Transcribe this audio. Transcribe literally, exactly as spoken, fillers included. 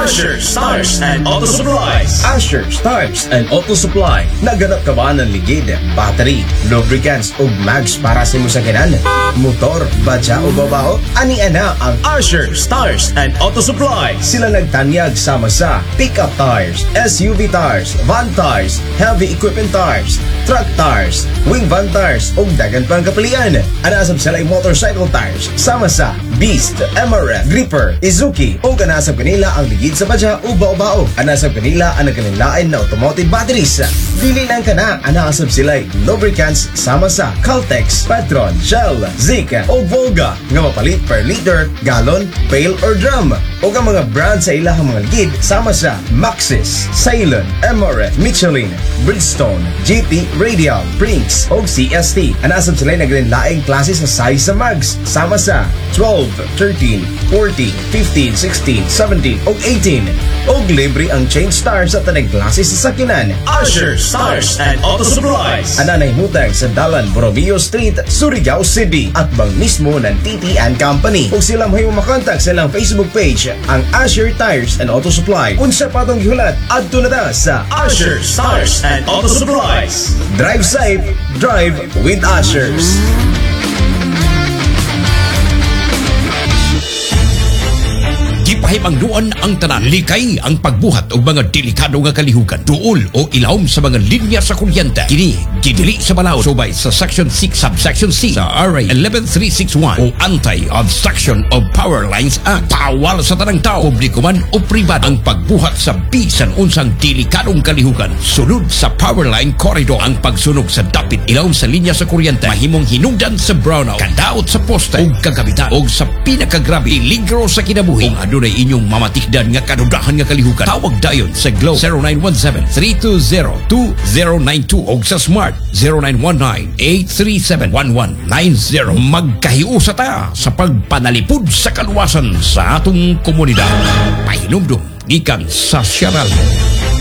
Asher Stars and Auto Supplies. Asher Stars and Auto Supply. Naganap ka ba ng ligid, battery, lubricants o mags para sa imo sakyanan? Motor, badya o babaho? Ani ana ang Asher Stars and Auto Supplies. sila nagtanyag sama sa pickup tires, S U V tires, van tires, heavy equipment tires, truck tires, wing van tires o dagan pang kapilian. Anasab sila ay motorcycle tires sama sa Beast, M R F, Gripper, Izuki o ganasab kanila ang ligid sa badya o bao-bao. Anasab kanila ang nagkanilain na automotive batteries. Dili lang ka na, anasab sila ay lubricants sama sa Caltex, Petron, Shell, Zika o Volga nga mapalit per liter, gallon, pail or drum. O ang mga brand sa ilahang mga ligid sama sa Maxxis, Ceylon, M R F, Michelin, Bridgestone, G T, Radial, Brinks o C S T. Anasab sila ay nagkanilaing klase sa size sa mags sama sa twelve, thirteen, fourteen, fifteen, sixteen, seventeen o eighteen. O libre ang chain stars sa tanang klase sa sakyanan. Asher Stars and Auto Supplies. Ananay mutang sa Dalan Borromeo Street, Surigao City at bang mismo ng T T and Company. Kung sila may makontak sa ilang Facebook page, ang Asher Tires and Auto Supply. Unsa pa itong gihulat, adto na ta sa Asher Stars and Auto Supplies. Drive safe, drive with Ashers. Gipahimangnuan ang tanan, likay ang pagbuhat og mga delikado nga kalihukan, duol o ilawom sa mga linya sa kuryente. Kini gidili sa balaod subay sa Section six Subsection C sa R A eleven three sixty-one o Anti-Obstruction of Power Lines Act. Pawal sa tanang tao, publiko man o pribado, ang pagbuhat sa bisan unsang delikadong kalihukan sulod sa power line corridor. Ang pagsunog sa dapit ilawom sa linya sa kuryente mahimong hinungdan sa brownout, kadaot sa poste o kagamitan o sa pinakagrabe peligro sa kinabuhi. Kung adunay inyong mamatikdan nga kadudahan nga kalihukan, tawag dayon sa Globe zero nine one seven, three two zero, two zero nine two o sa Smart zero nine one nine, eight three seven, one one nine zero. Magkahiusa ta sa pagpanalipod sa kaluwasan sa atong komunidad. Pahinumdum gikan sa Sierra.